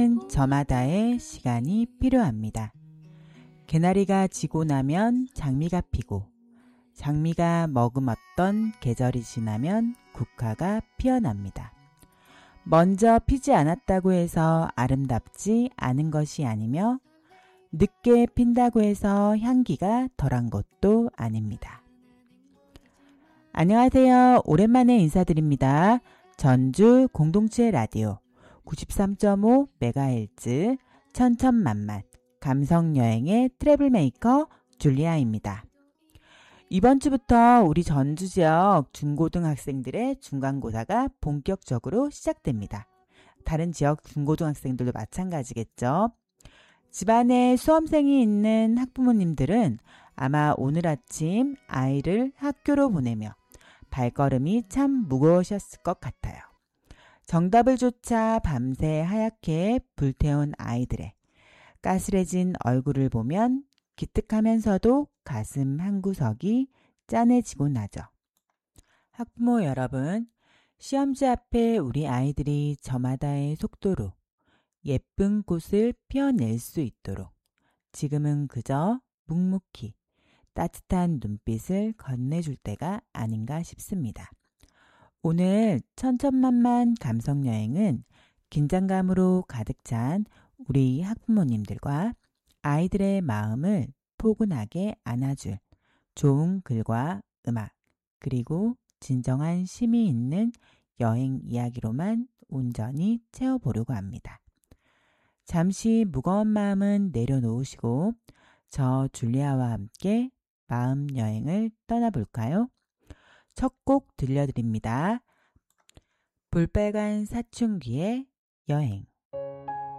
저마다의 시간이 필요합니다. 개나리가 지고 나면 장미가 피고, 장미가 머금었던 계절이 지나면 국화가 피어납니다. 먼저 피지 않았다고 해서 아름답지 않은 것이 아니며 늦게 핀다고 해서 향기가 덜한 것도 아닙니다. 안녕하세요. 오랜만에 인사드립니다. 전주 공동체 라디오 93.5MHz 천천만만 감성여행의 트래블메이커 줄리아입니다. 이번 주부터 우리 전주 지역 중고등학생들의 중간고사가 본격적으로 시작됩니다. 다른 지역 중고등학생들도 마찬가지겠죠. 집안에 수험생이 있는 학부모님들은 아마 오늘 아침 아이를 학교로 보내며 발걸음이 참 무거우셨을 것 같아요. 정답을 쫓아 밤새 하얗게 불태운 아이들의 까슬해진 얼굴을 보면 기특하면서도 가슴 한구석이 짠해지곤 하죠. 학부모 여러분, 시험지 앞에 우리 아이들이 저마다의 속도로 예쁜 꽃을 피워낼 수 있도록 지금은 그저 묵묵히 따뜻한 눈빛을 건네줄 때가 아닌가 싶습니다. 오늘 천천만만 감성여행은 긴장감으로 가득 찬 우리 학부모님들과 아이들의 마음을 포근하게 안아줄 좋은 글과 음악, 그리고 진정한 쉼이 있는 여행 이야기로만 온전히 채워보려고 합니다. 잠시 무거운 마음은 내려놓으시고 저 줄리아와 함께 마음 여행을 떠나볼까요? 첫 곡 들려드립니다. 볼빨간 사춘기의 여행.